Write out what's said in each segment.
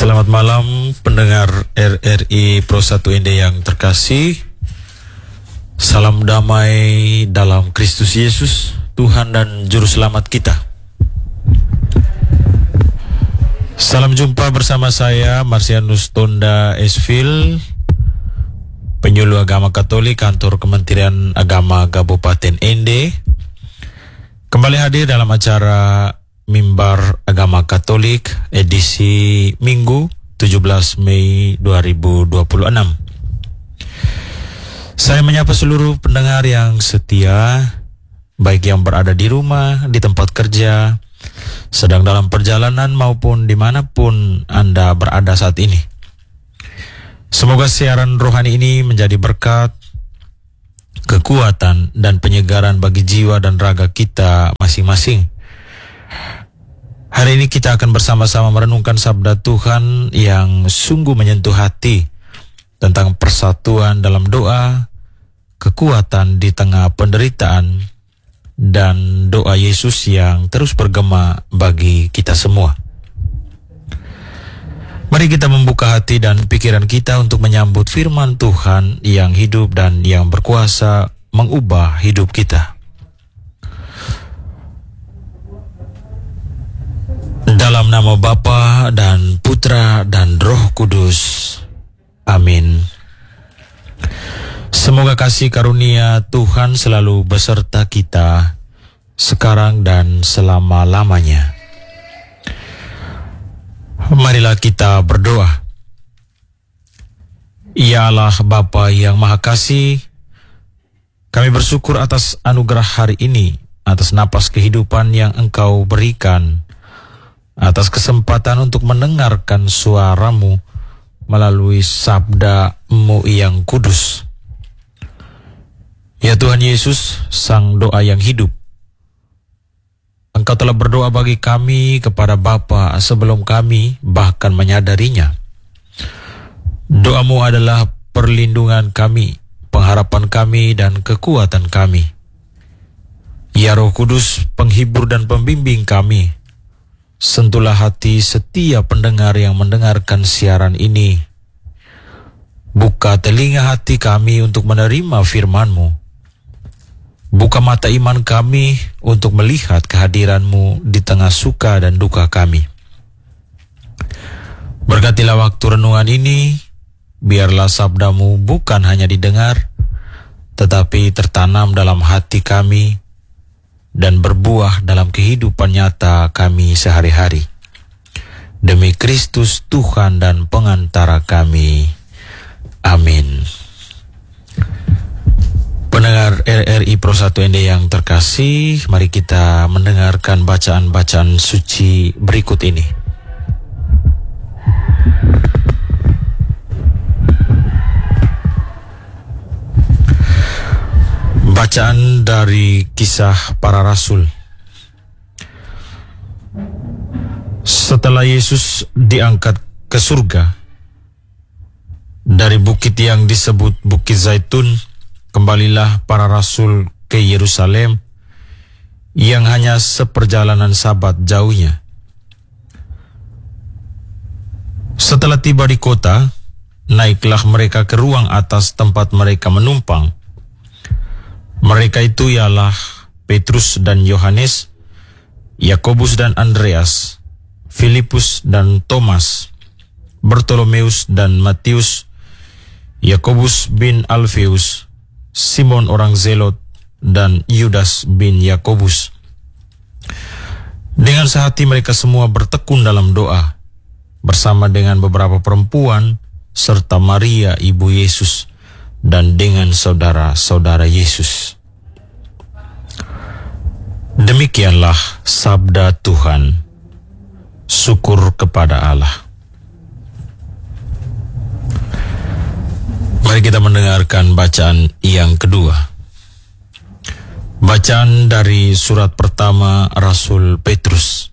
Selamat malam pendengar RRI Pro 1 ND yang terkasih. Salam damai dalam Kristus Yesus, Tuhan dan Juru Selamat kita. Salam jumpa bersama saya Marsianus Tonda Esvil, penyuluh agama Katolik kantor Kementerian Agama Kabupaten ND. Kembali hadir dalam acara Mimbar Agama Katolik edisi Minggu 17 Mei 2026. Saya menyapa seluruh pendengar yang setia, baik yang berada di rumah, di tempat kerja, sedang dalam perjalanan maupun dimanapun Anda berada saat ini. Semoga siaran rohani ini menjadi berkat, kekuatan, dan penyegaran bagi jiwa dan raga kita masing-masing. Hari ini kita akan bersama-sama merenungkan sabda Tuhan yang sungguh menyentuh hati tentang persatuan dalam doa, kekuatan di tengah penderitaan, dan doa Yesus yang terus bergema bagi kita semua. Mari kita membuka hati dan pikiran kita untuk menyambut firman Tuhan yang hidup dan yang berkuasa mengubah hidup kita. Dalam nama Bapa dan Putra dan Roh Kudus. Amin. Semoga kasih karunia Tuhan selalu beserta kita, sekarang dan selama-lamanya. Marilah kita berdoa. Ya Allah Bapa yang Maha Kasih, kami bersyukur atas anugerah hari ini, atas napas kehidupan yang Engkau berikan, atas kesempatan untuk mendengarkan suara-Mu melalui sabda-Mu yang kudus. Ya Tuhan Yesus, Sang Doa yang hidup, Engkau telah berdoa bagi kami kepada Bapa sebelum kami bahkan menyadarinya. Doa-Mu adalah perlindungan kami, pengharapan kami, dan kekuatan kami. Ya Roh Kudus, penghibur dan pembimbing kami, sentuhlah hati setiap pendengar yang mendengarkan siaran ini. Buka telinga hati kami untuk menerima firman-Mu. Buka mata iman kami untuk melihat kehadiran-Mu di tengah suka dan duka kami. Berkatilah waktu renungan ini, biarlah sabda-Mu bukan hanya didengar, tetapi tertanam dalam hati kami dan berbuah dalam kehidupan nyata kami sehari-hari. Demi Kristus Tuhan dan pengantara kami. Amin. Pendengar RRI Pro 1 ND yang terkasih, mari kita mendengarkan bacaan-bacaan suci berikut ini. Bacaan dari Kisah Para Rasul. Setelah Yesus diangkat ke surga dari bukit yang disebut Bukit Zaitun, kembalilah para rasul ke Yerusalem yang hanya seperjalanan Sabat jauhnya. Setelah tiba di kota, naiklah mereka ke ruang atas tempat mereka menumpang. Mereka itu ialah Petrus dan Yohanes, Yakobus dan Andreas, Filipus dan Thomas, Bartolomeus dan Matius, Yakobus bin Alfeus, Simon orang Zelot, dan Yudas bin Yakobus. Dengan sehati mereka semua bertekun dalam doa, bersama dengan beberapa perempuan, serta Maria ibu Yesus, dan dengan saudara-saudara Yesus. Demikianlah sabda Tuhan. Syukur kepada Allah. Mari kita mendengarkan bacaan yang kedua. Bacaan dari surat pertama Rasul Petrus.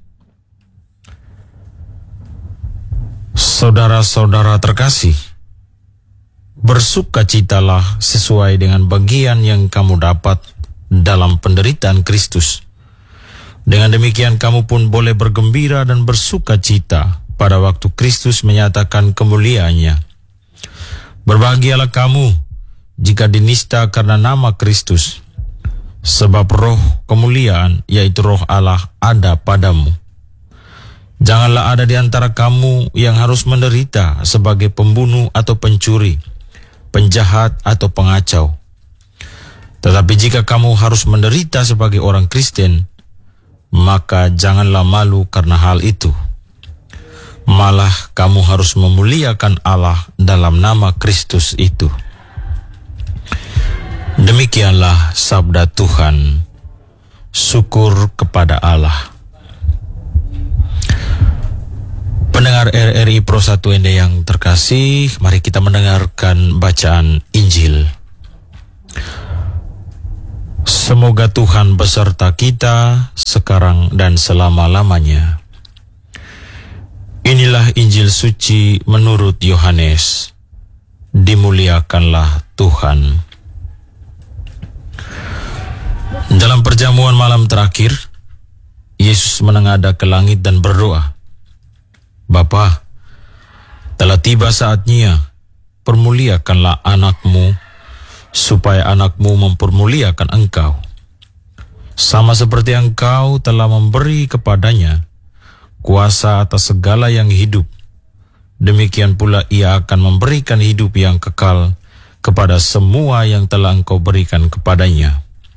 Saudara-saudara terkasih, bersukacitalah sesuai dengan bagian yang kamu dapat dalam penderitaan Kristus. Dengan demikian kamu pun boleh bergembira dan bersukacita pada waktu Kristus menyatakan kemuliaannya. Berbahagialah kamu jika dinista karena nama Kristus, sebab roh kemuliaan, yaitu roh Allah, ada padamu. Janganlah ada di antara kamu yang harus menderita sebagai pembunuh atau pencuri, penjahat atau pengacau. Tetapi jika kamu harus menderita sebagai orang Kristen, maka janganlah malu karena hal itu. Malah kamu harus memuliakan Allah dalam nama Kristus itu. Demikianlah sabda Tuhan. Syukur kepada Allah. Pendengar RRI Pro 1 ND yang terkasih, mari kita mendengarkan bacaan Injil. Semoga Tuhan beserta kita sekarang dan selama-lamanya. Inilah Injil suci menurut Yohanes. Dimuliakanlah Tuhan. Dalam perjamuan malam terakhir, Yesus menengadah ke langit dan berdoa, Bapa, telah tiba saatnya, permuliakanlah anakmu, supaya anakmu mempermuliakan engkau. Sama seperti engkau telah memberi kepadanya kuasa atas segala yang hidup, demikian pula ia akan memberikan hidup yang kekal kepada semua yang telah engkau berikan kepadanya.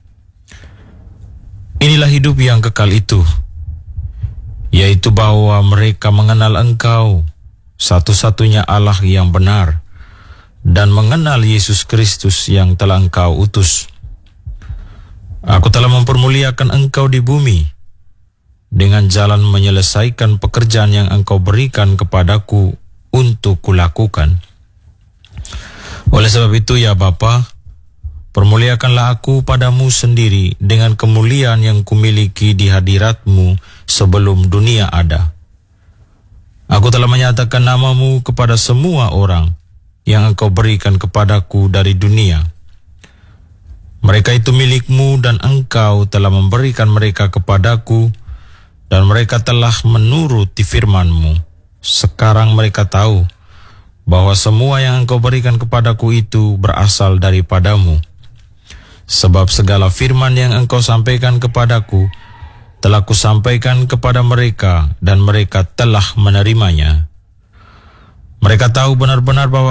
Inilah hidup yang kekal itu, yaitu bahwa mereka mengenal engkau, satu-satunya Allah yang benar, dan mengenal Yesus Kristus yang telah engkau utus. Aku telah mempermuliakan engkau di bumi, dengan jalan menyelesaikan pekerjaan yang engkau berikan kepadaku untuk kulakukan. Oleh sebab itu ya Bapa, permuliakanlah aku padamu sendiri dengan kemuliaan yang kumiliki di hadiratmu sebelum dunia ada. Aku telah menyatakan namamu kepada semua orang yang engkau berikan kepadaku dari dunia. Mereka itu milikmu dan engkau telah memberikan mereka kepadaku, dan mereka telah menuruti firman-Mu. Sekarang mereka tahu bahwa semua yang engkau berikan kepadaku itu berasal daripadamu. Sebab segala firman yang engkau sampaikan kepadaku telah kusampaikan kepada mereka, dan mereka telah menerimanya. Mereka tahu benar-benar bahwa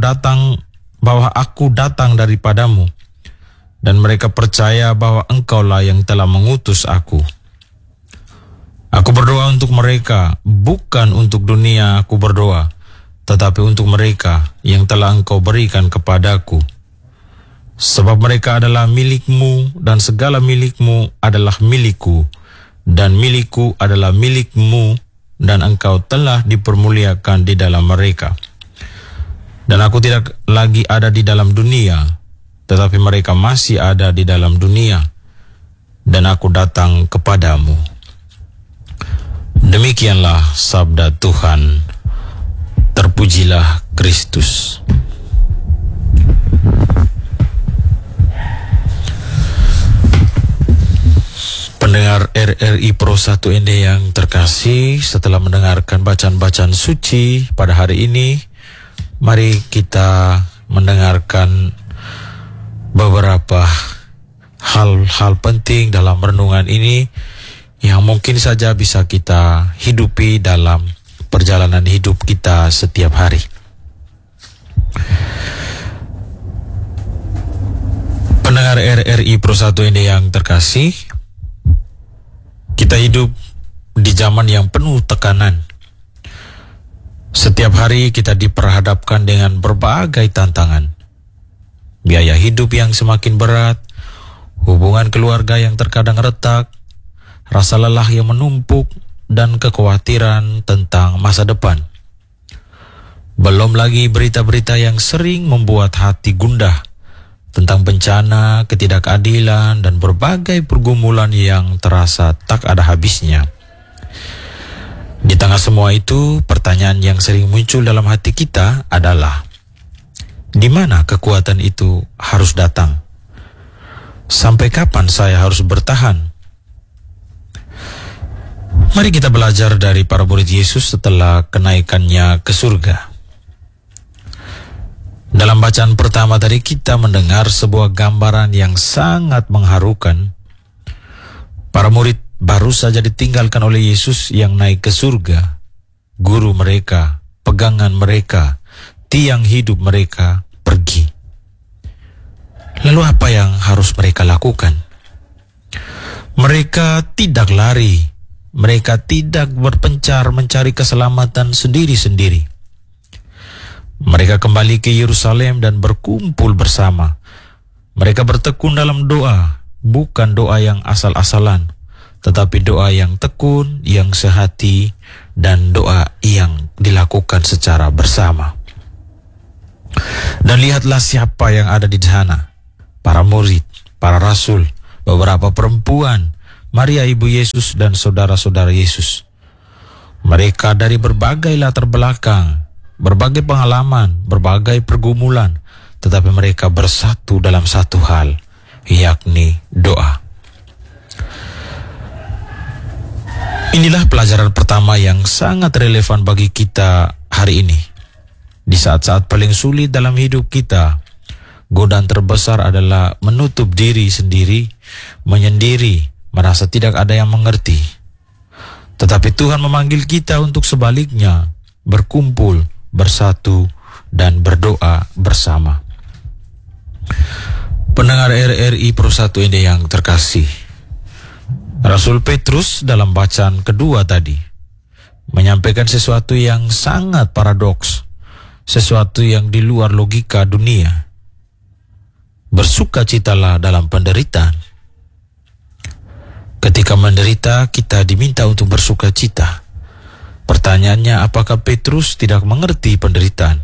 aku datang daripadamu, dan mereka percaya bahwa engkaulah yang telah mengutus aku. Aku berdoa untuk mereka, bukan untuk dunia aku berdoa, tetapi untuk mereka yang telah engkau berikan kepadaku. Sebab mereka adalah milikmu, dan segala milikmu adalah milikku, dan milikku adalah milikmu, dan engkau telah dipermuliakan di dalam mereka. Dan aku tidak lagi ada di dalam dunia, tetapi mereka masih ada di dalam dunia, dan aku datang kepadamu. Demikianlah sabda Tuhan. Terpujilah Kristus. Pendengar RRI Pro 1 ND yang terkasih, setelah mendengarkan bacaan-bacaan suci pada hari ini, mari kita mendengarkan beberapa hal-hal penting dalam renungan ini yang mungkin saja bisa kita hidupi dalam perjalanan hidup kita setiap hari. Pendengar RRI Pro 1 ini yang terkasih, kita hidup di zaman yang penuh tekanan. Setiap hari kita diperhadapkan dengan berbagai tantangan. Biaya hidup yang semakin berat, hubungan keluarga yang terkadang retak, rasa lelah yang menumpuk, dan kekhawatiran tentang masa depan. Belum lagi berita-berita yang sering membuat hati gundah tentang bencana, ketidakadilan, dan berbagai pergumulan yang terasa tak ada habisnya. Di tengah semua itu, pertanyaan yang sering muncul dalam hati kita adalah, di mana kekuatan itu harus datang? Sampai kapan saya harus bertahan? Mari kita belajar dari para murid Yesus setelah kenaikannya ke surga. Dalam bacaan pertama tadi kita mendengar sebuah gambaran yang sangat mengharukan. Para murid baru saja ditinggalkan oleh Yesus yang naik ke surga. Guru mereka, pegangan mereka, tiang hidup mereka pergi. Lalu apa yang harus mereka lakukan? Mereka tidak lari. Mereka tidak berpencar mencari keselamatan sendiri-sendiri. Mereka kembali ke Yerusalem dan berkumpul bersama. Mereka bertekun dalam doa, bukan doa yang asal-asalan, tetapi doa yang tekun, yang sehati, dan doa yang dilakukan secara bersama. Dan lihatlah siapa yang ada di sana. Para murid, para rasul, beberapa perempuan, Maria ibu Yesus dan saudara-saudara Yesus. Mereka dari berbagai latar belakang, berbagai pengalaman, berbagai pergumulan, tetapi mereka bersatu dalam satu hal, yakni doa. Inilah pelajaran pertama yang sangat relevan bagi kita hari ini. Di saat-saat paling sulit dalam hidup kita, godaan terbesar adalah menutup diri sendiri, menyendiri, merasa tidak ada yang mengerti. Tetapi Tuhan memanggil kita untuk sebaliknya, berkumpul, bersatu, dan berdoa bersama. Pendengar RRI Pro 1 ini yang terkasih, Rasul Petrus dalam bacaan kedua tadi menyampaikan sesuatu yang sangat paradoks, sesuatu yang di luar logika dunia. Bersukacitalah dalam penderitaan. Ketika menderita, kita diminta untuk bersukacita. Pertanyaannya, apakah Petrus tidak mengerti penderitaan?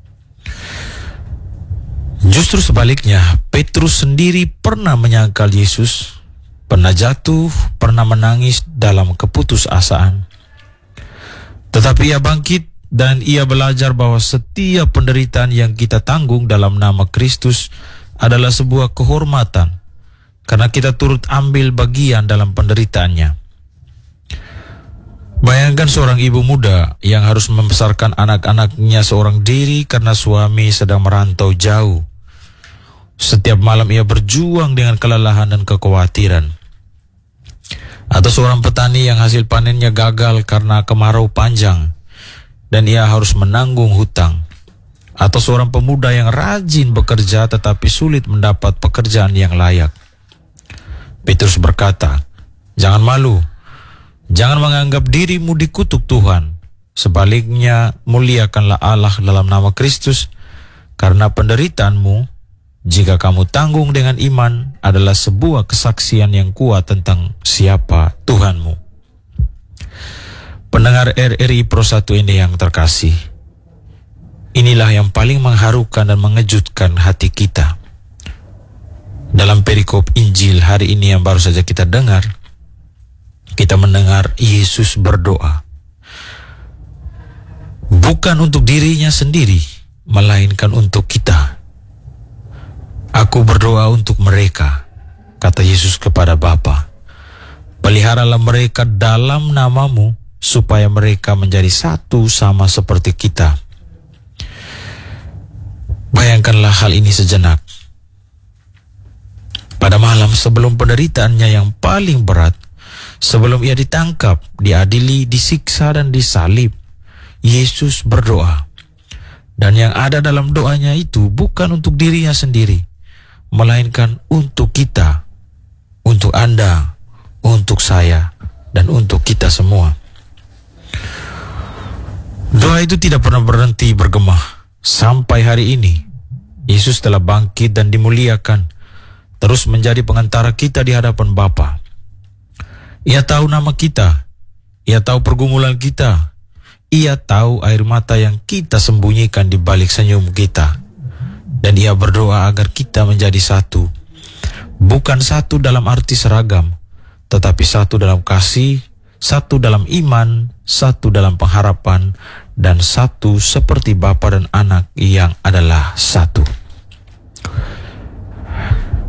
Justru sebaliknya, Petrus sendiri pernah menyangkal Yesus, pernah jatuh, pernah menangis dalam keputusasaan. Tetapi ia bangkit dan ia belajar bahwa setiap penderitaan yang kita tanggung dalam nama Kristus adalah sebuah kehormatan, karena kita turut ambil bagian dalam penderitaannya. Bayangkan seorang ibu muda yang harus membesarkan anak-anaknya seorang diri karena suami sedang merantau jauh. Setiap malam ia berjuang dengan kelelahan dan kekhawatiran. Atau seorang petani yang hasil panennya gagal karena kemarau panjang dan ia harus menanggung hutang. Atau seorang pemuda yang rajin bekerja tetapi sulit mendapat pekerjaan yang layak. Petrus berkata, "Jangan malu. Jangan menganggap dirimu dikutuk Tuhan. Sebaliknya, muliakanlah Allah dalam nama Kristus, karena penderitaanmu, jika kamu tanggung dengan iman, adalah sebuah kesaksian yang kuat tentang siapa Tuhanmu." Pendengar RRI Pro 1 ini yang terkasih, inilah yang paling mengharukan dan mengejutkan hati kita. Dalam perikop Injil hari ini yang baru saja kita dengar, kita mendengar Yesus berdoa. Bukan untuk dirinya sendiri, melainkan untuk kita. "Aku berdoa untuk mereka," kata Yesus kepada Bapa. "Peliharalah mereka dalam namamu, supaya mereka menjadi satu sama seperti kita." Bayangkanlah hal ini sejenak. Pada malam sebelum penderitaannya yang paling berat, sebelum ia ditangkap, diadili, disiksa, dan disalib, Yesus berdoa. Dan yang ada dalam doanya itu bukan untuk dirinya sendiri, melainkan untuk kita, untuk Anda, untuk saya, dan untuk kita semua. Doa itu tidak pernah berhenti bergema. Sampai hari ini, Yesus telah bangkit dan dimuliakan, terus menjadi pengantara kita di hadapan Bapa. Ia tahu nama kita, ia tahu pergumulan kita, ia tahu air mata yang kita sembunyikan di balik senyum kita. Dan ia berdoa agar kita menjadi satu. Bukan satu dalam arti seragam, tetapi satu dalam kasih, satu dalam iman, satu dalam pengharapan, dan satu seperti Bapa dan Anak yang adalah satu.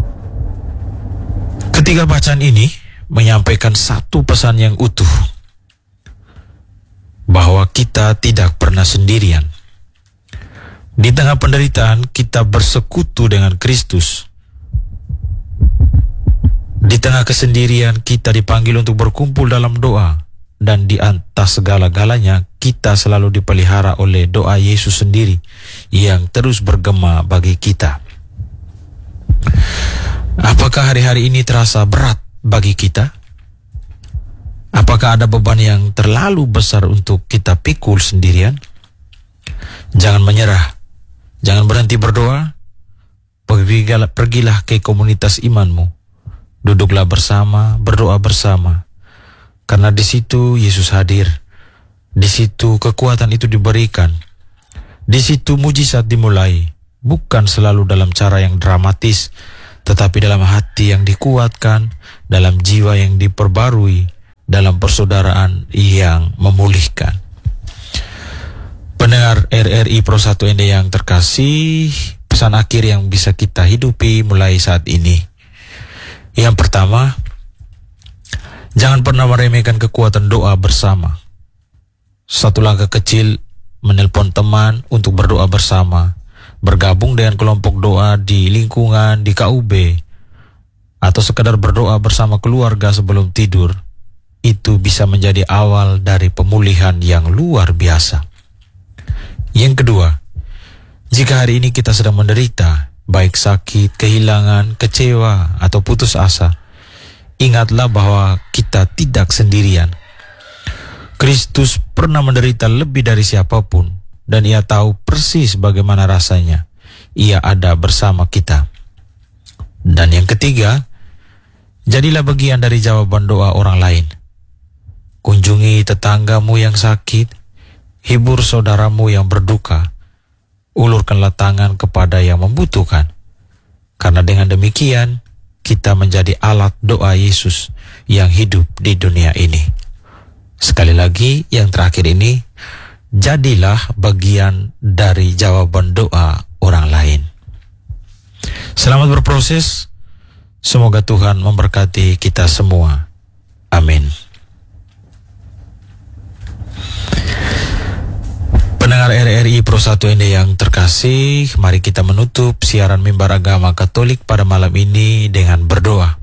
Ketiga bacaan ini menyampaikan satu pesan yang utuh. bahwa kita tidak pernah sendirian. Di tengah penderitaan, kita bersekutu dengan Kristus. Di tengah kesendirian, kita dipanggil untuk berkumpul dalam doa. Dan di atas segala-galanya, kita selalu dipelihara oleh doa Yesus sendiri yang terus bergema bagi kita. Apakah hari-hari ini terasa berat bagi kita? Apakah ada beban yang terlalu besar untuk kita pikul sendirian? Jangan menyerah. Jangan berhenti berdoa. Pergilah ke komunitas imanmu. Duduklah bersama, berdoa bersama. Karena di situ Yesus hadir. Di situ kekuatan itu diberikan. Di situ mujizat dimulai. Bukan selalu dalam cara yang dramatis, tetapi dalam hati yang dikuatkan, dalam jiwa yang diperbarui, dalam persaudaraan yang memulihkan. Pendengar RRI Pro 1 ND yang terkasih, pesan akhir yang bisa kita hidupi mulai saat ini. Yang pertama, jangan pernah meremehkan kekuatan doa bersama. Satu langkah kecil, menelpon teman untuk berdoa bersama, bergabung dengan kelompok doa di lingkungan, di KUB, atau sekadar berdoa bersama keluarga sebelum tidur, itu bisa menjadi awal dari pemulihan yang luar biasa. Yang kedua, jika hari ini kita sedang menderita, baik sakit, kehilangan, kecewa, atau putus asa, ingatlah bahwa kita tidak sendirian. Kristus pernah menderita lebih dari siapapun, dan Ia tahu persis bagaimana rasanya. Ia ada bersama kita. Dan yang ketiga, jadilah bagian dari jawaban doa orang lain. Kunjungi tetanggamu yang sakit, hibur saudaramu yang berduka, ulurkanlah tangan kepada yang membutuhkan. Karena dengan demikian, kita menjadi alat doa Yesus yang hidup di dunia ini. Sekali lagi, yang terakhir ini, jadilah bagian dari jawaban doa orang lain. Selamat berproses. Semoga Tuhan memberkati kita semua. Amin. Pendengar RRI Pro 1 ND yang terkasih, mari kita menutup siaran Mimbar Agama Katolik pada malam ini dengan berdoa.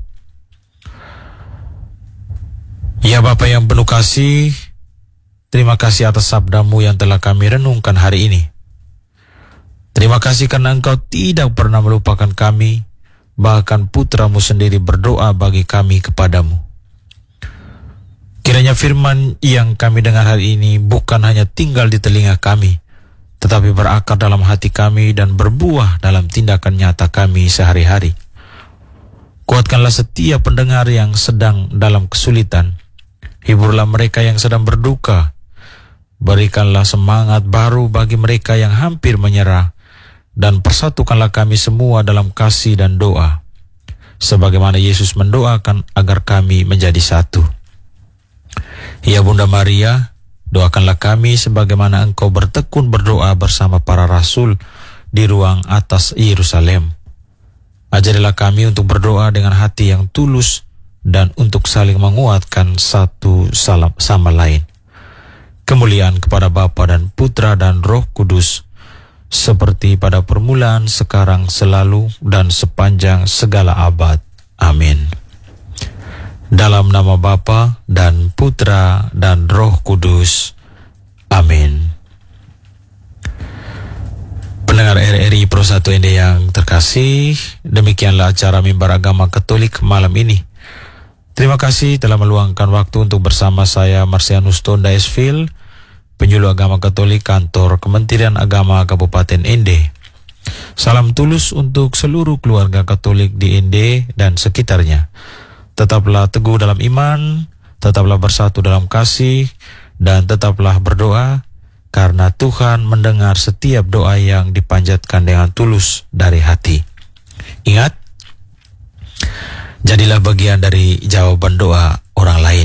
Ya Bapa yang penuh kasih, terima kasih atas sabdamu yang telah kami renungkan hari ini. Terima kasih karena Engkau tidak pernah melupakan kami, bahkan putramu sendiri berdoa bagi kami kepadamu. Kiranya firman yang kami dengar hari ini bukan hanya tinggal di telinga kami, tetapi berakar dalam hati kami dan berbuah dalam tindakan nyata kami sehari-hari. Kuatkanlah setiap pendengar yang sedang dalam kesulitan. Hiburlah mereka yang sedang berduka. Berikanlah semangat baru bagi mereka yang hampir menyerah. Dan persatukanlah kami semua dalam kasih dan doa, sebagaimana Yesus mendoakan agar kami menjadi satu. Ya Bunda Maria, doakanlah kami sebagaimana Engkau bertekun berdoa bersama para rasul di ruang atas Yerusalem. Ajarilah kami untuk berdoa dengan hati yang tulus dan untuk saling menguatkan satu sama lain. Kemuliaan kepada Bapa dan Putra dan Roh Kudus, seperti pada permulaan, sekarang, selalu, dan sepanjang segala abad. Amin. Dalam nama Bapa dan Putra dan Roh Kudus. Amin. Pendengar RRI Pro 1 ND yang terkasih, demikianlah acara Mimbar Agama Katolik malam ini. Terima kasih telah meluangkan waktu untuk bersama saya, Marcianus Tonda Esvil, Penyuluh Agama Katolik Kantor Kementerian Agama Kabupaten ND. Salam tulus untuk seluruh keluarga Katolik di ND dan sekitarnya. Tetaplah teguh dalam iman, tetaplah bersatu dalam kasih, dan tetaplah berdoa, karena Tuhan mendengar setiap doa yang dipanjatkan dengan tulus dari hati. Ingat, jadilah bagian dari jawaban doa orang lain.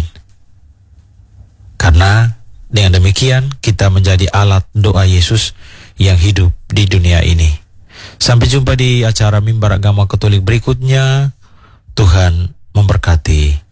Karena dengan demikian kita menjadi alat doa Yesus yang hidup di dunia ini. Sampai jumpa di acara Mimbar Agama Katolik berikutnya. Tuhan memberkati.